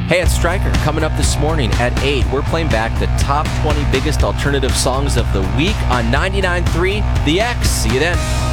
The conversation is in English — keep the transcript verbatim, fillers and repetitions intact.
Hey, it's Stryker. Coming up this morning at eight, we're playing back the top twenty biggest alternative songs of the week on ninety-nine point three The X. See you then.